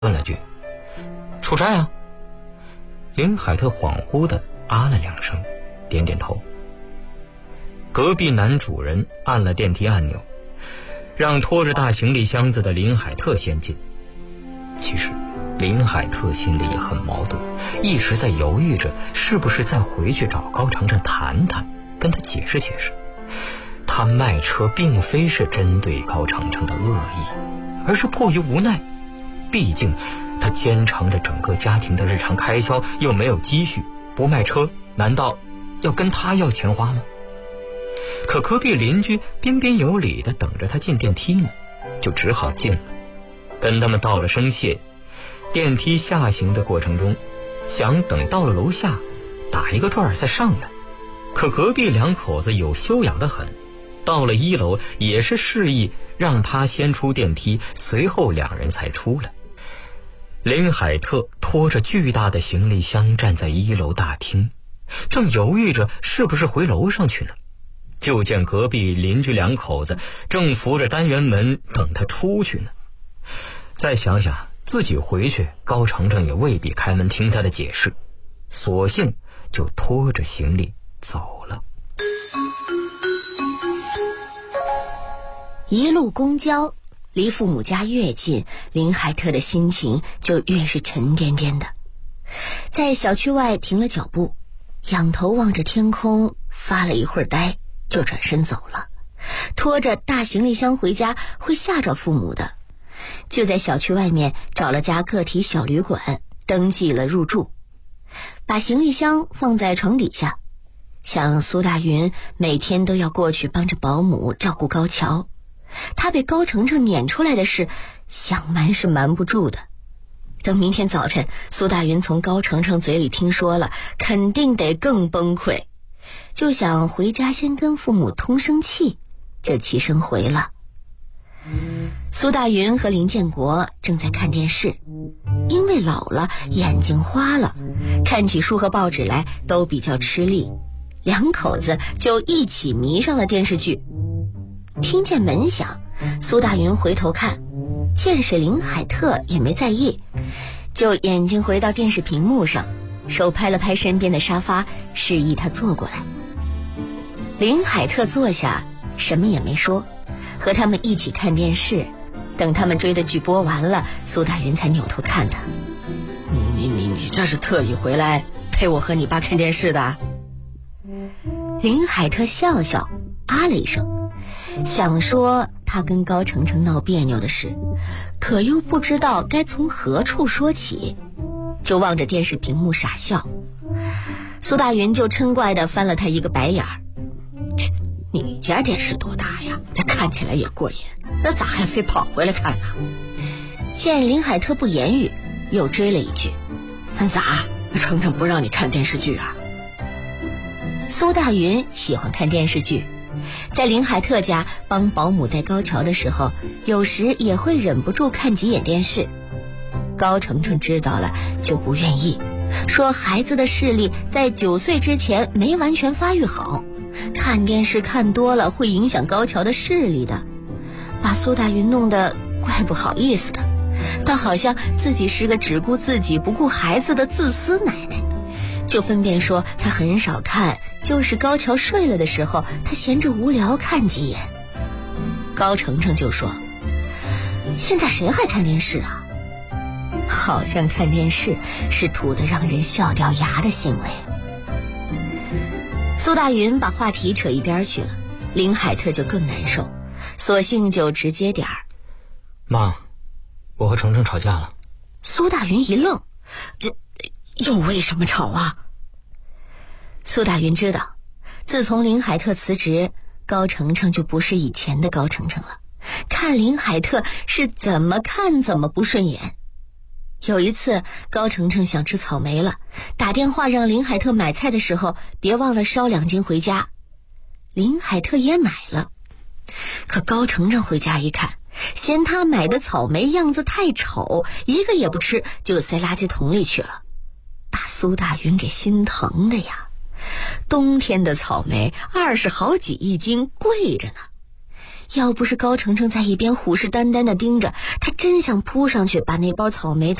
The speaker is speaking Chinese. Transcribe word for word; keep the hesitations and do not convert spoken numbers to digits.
问了句：“出差啊？”林海特恍惚地啊了两声，点点头。隔壁男主人按了电梯按钮，让拖着大行李箱子的林海特先进。其实林海特心里也很矛盾，一直在犹豫着是不是再回去找高程程谈谈，跟他解释解释，他卖车并非是针对高程程的恶意，而是迫于无奈。毕竟他肩承着整个家庭的日常开销，又没有积蓄，不卖车难道要跟他要钱花吗？可隔壁邻居彬彬有礼地等着他进电梯呢，就只好进了，跟他们道了声谢。电梯下行的过程中，想等到了楼下打一个转再上来，可隔壁两口子有修养得很，到了一楼也是示意让他先出电梯，随后两人才出来。林海特拖着巨大的行李箱站在一楼大厅，正犹豫着是不是回楼上去呢，就见隔壁邻居两口子正扶着单元门等他出去呢。再想想自己回去，高程程也未必开门听他的解释，索性就拖着行李走了。 一路公交，离父母家越近，林海特的心情就越是沉甸甸的。在小区外停了脚步，仰头望着天空，发了一会儿呆，就转身走了。拖着大行李箱回家会吓着父母的，就在小区外面找了家个体小旅馆，登记了入住，把行李箱放在床底下。想苏大云每天都要过去帮着保姆照顾高桥，他被高程程撵出来的事，想瞒是瞒不住的。等明天早晨苏大云从高程程嘴里听说了，肯定得更崩溃，就想回家先跟父母通声气，就起身回了。苏大云和林建国正在看电视，因为老了眼睛花了，看起书和报纸来都比较吃力，两口子就一起迷上了电视剧。听见门响，苏大云回头看，见是林海特也没在意，就眼睛回到电视屏幕上，手拍了拍身边的沙发，示意他坐过来。林海特坐下，什么也没说，和他们一起看电视。等他们追的剧播完了，苏大云才扭头看他：你你你这是特意回来陪我和你爸看电视的？林海特笑笑，啊了一声，想说他跟高程程闹别扭的事，可又不知道该从何处说起，就望着电视屏幕傻笑。苏大云就嗔怪地翻了他一个白眼儿：你家电视多大呀，这看起来也过瘾，那咋还非跑回来看呢？见林海特不言语，又追了一句：咋，程程不让你看电视剧啊？苏大云喜欢看电视剧，在林海特家帮保姆带高桥的时候，有时也会忍不住看几眼电视。高程程知道了就不愿意，说孩子的视力在九岁之前没完全发育好，看电视看多了会影响高桥的视力的，把苏大云弄得怪不好意思的，倒好像自己是个只顾自己不顾孩子的自私奶奶。就分辨说他很少看，就是高桥睡了的时候，他闲着无聊看几眼。高程程就说：现在谁还看电视啊？好像看电视是图得让人笑掉牙的行为。苏大云把话题扯一边去了，林海特就更难受，索性就直接点儿： 妈，我和程程吵架了。 苏大云一愣，这又为什么吵啊？苏大云知道，自从林海特辞职，高程程就不是以前的高程程了，看林海特是怎么看怎么不顺眼。有一次高程程想吃草莓了，打电话让林海特买菜的时候别忘了捎两斤回家。林海特也买了，可高程程回家一看，嫌他买的草莓样子太丑，一个也不吃，就塞垃圾桶里去了，把苏大云给心疼的呀。冬天的草莓二十好几一斤，贵着呢。 要不是高程程在一边虎视眈眈地盯着，他真想扑上去把那包草莓